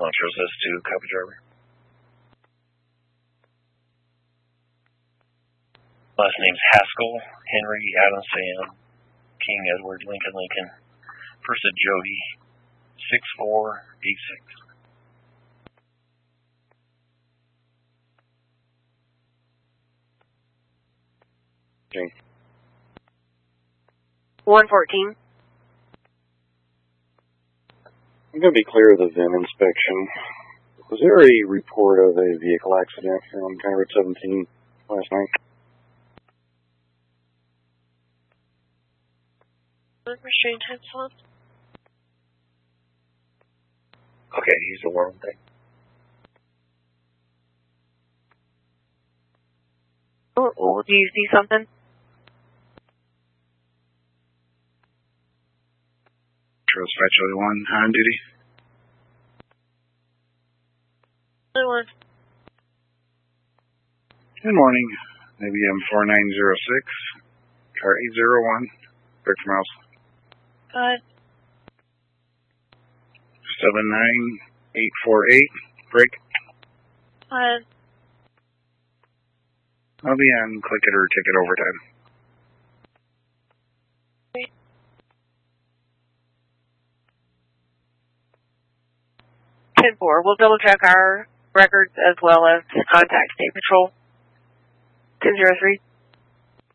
Montrose S2, copy driver. Last name's Haskell, Henry, Adam, Sam, King, Edward, Lincoln, Lincoln. First at Jody, 6486. Okay. 114. I'm going to be clear of the VIN inspection. Was there a report of a vehicle accident here on County Road 17 last night? Restraint time slot. Okay, he's the warm thing. Oh, do you see something? Montrose 5 Charlie 1, on duty. Good morning. ABM 4906, car 801, break from house. 79848, break. I'll be on click it or ticket overtime. 10-4. We'll double check our records as well as contact State Patrol. 10-03.